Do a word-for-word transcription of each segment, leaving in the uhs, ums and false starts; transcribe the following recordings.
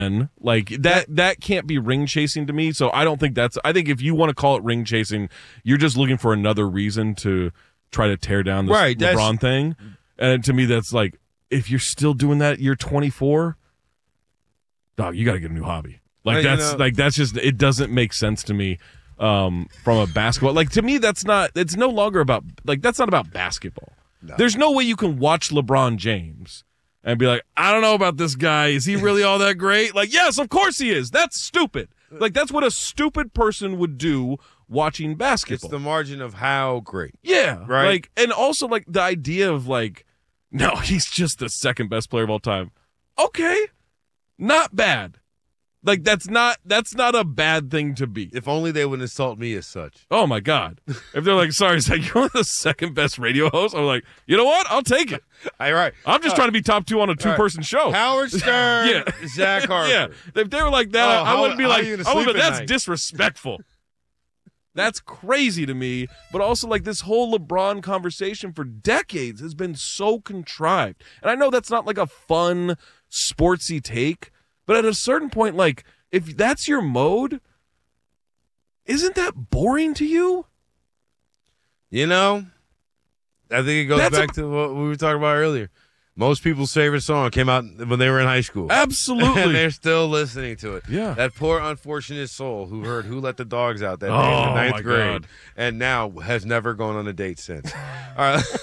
Like that that can't be ring chasing to me. So I don't think that's I think if you want to call it ring chasing, you're just looking for another reason to try to tear down this right, LeBron thing. And to me that's like, if you're still doing that at year twenty-four, dog, you got to get a new hobby. Like well, that's you know, like that's just it doesn't make sense to me um, from a basketball. Like to me that's not it's no longer about like that's not about basketball. No. There's no way you can watch LeBron James and be like, I don't know about this guy. Is he really all that great? Like, yes, of course he is. That's stupid. Like, that's what a stupid person would do watching basketball. It's the margin of how great. Yeah. Right. Like, and also, like, the idea of, like, no, he's just the second best player of all time. Okay. Not bad. Like, that's not that's not a bad thing to be. If only they would insult me as such. Oh, my God. If they're like, sorry, it's like, you're only the second best radio host. I'm like, you know what? I'll take it. All right. I'm just uh, trying to be top two on a two-person right. show. Howard Stern, yeah. Zach Harper. Yeah. If they were like that, oh, I how, wouldn't be like, oh, but that's night? disrespectful. That's crazy to me. But also, like, this whole LeBron conversation for decades has been so contrived. And I know that's not like a fun, sportsy take, but at a certain point, like, if that's your mode, isn't that boring to you? You know, I think it goes that's back a- to what we were talking about earlier. Most people's favorite song came out when they were in high school. Absolutely. And they're still listening to it. Yeah. That poor unfortunate soul who heard Who Let the Dogs Out that day oh, in the ninth my grade God. and now has never gone on a date since. All right.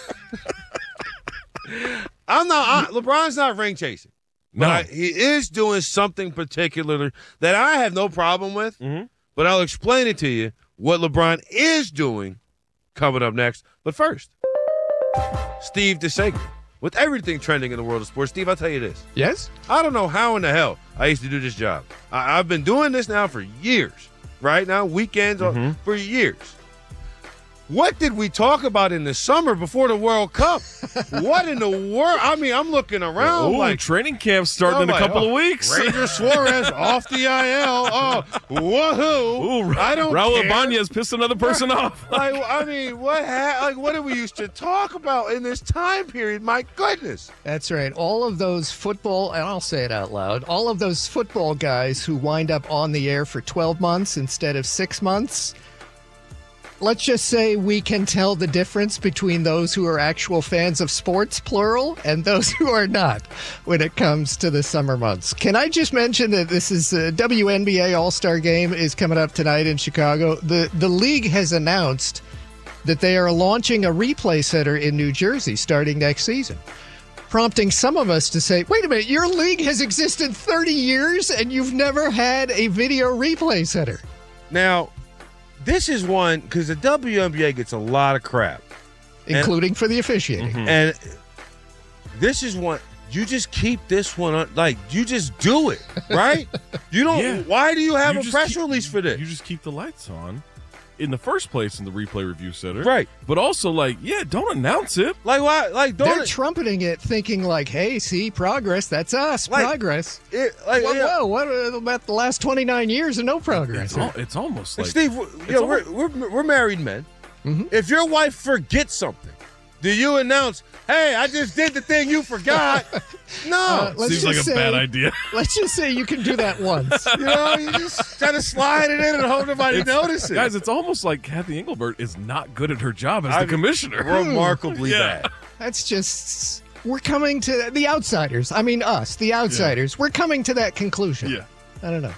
I'm not I, LeBron's not ring chasing. No. But I, he is doing something particular that I have no problem with, mm-hmm. but I'll explain it to you what LeBron is doing coming up next. But first, Steve DeSager. With everything trending in the world of sports, Steve, I'll tell you this. Yes? I don't know how in the hell I used to do this job. I, I've been doing this now for years, right now, weekends mm-hmm. for years. What did we talk about in the summer before the World Cup? What in the world? I mean, I'm looking around Ooh, like training camp starting in a like, couple oh, of weeks. Ranger Suarez off the I L. Oh, woohoo! Ooh, I don't Raul care. Ibanez pissed another person off. Like, I mean, what? Ha- like, what did we used to talk about in this time period? My goodness. That's right. All of those football, and I'll say it out loud, all of those football guys who wind up on the air for twelve months instead of six months. Let's just say we can tell the difference between those who are actual fans of sports, plural, and those who are not when it comes to the summer months. Can I just mention that this is a W N B A All-Star Game is coming up tonight in Chicago. The, the league has announced that they are launching a replay center in New Jersey starting next season, prompting some of us to say, wait a minute, your league has existed thirty years and you've never had a video replay center. Now, this is one because the W N B A gets a lot of crap, including and, for the officiating. Mm-hmm. And this is one you just keep this one on, like you just do it, right? You don't. Yeah. Why do you have you a press keep, release for this? You just keep the lights on in the first place in the replay review center, right? But also, like, yeah, don't announce it. Like why? Like don't they're it, trumpeting it, thinking like, "Hey, see, progress. That's us. like, progress." It, like, whoa, yeah. whoa, what about the last twenty-nine years of no progress? It's, al- it's almost like Steve. We're, it's you know, almost, we're, we're we're married men. Mm-hmm. If your wife forgets something, do you announce, "Hey, I just did the thing you forgot"? No, uh, let's seems just like a say, bad idea. Let's just say you can do that once. You know, you just try to slide it in and hope nobody notices. Guys, it's almost like Kathy Engelbert is not good at her job as I the mean, commissioner. Remarkably yeah. bad. That's just we're coming to the outsiders. I mean, us, the outsiders. Yeah. We're coming to that conclusion. Yeah, I don't know.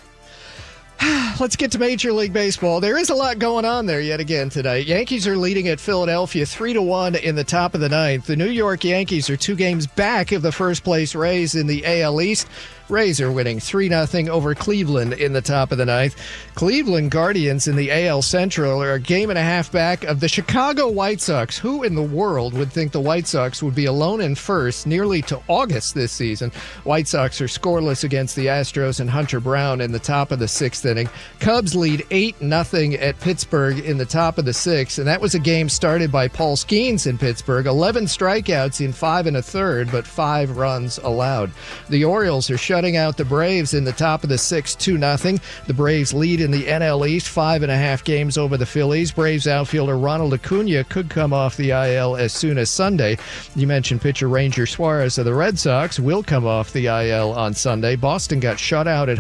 Let's get to Major League Baseball. There is a lot going on there yet again tonight. Yankees are leading at Philadelphia three to one in the top of the ninth. The New York Yankees are two games back of the first place Rays in the A L East. Rays are winning three nothing over Cleveland in the top of the ninth. Cleveland Guardians in the A L Central are a game and a half back of the Chicago White Sox. Who in the world would think the White Sox would be alone in first nearly to August this season? White Sox are scoreless against the Astros and Hunter Brown in the top of the sixth inning. Cubs lead eight nothing at Pittsburgh in the top of the sixth, and that was a game started by Paul Skeens in Pittsburgh. eleven strikeouts in five and a third, but five runs allowed. The Orioles are shut shutting out the Braves in the top of the sixth, two nothing. The Braves lead in the N L East, five and a half games over the Phillies. Braves outfielder Ronald Acuna could come off the I L as soon as Sunday. You mentioned pitcher Ranger Suarez of the Red Sox will come off the I L on Sunday. Boston got shut out at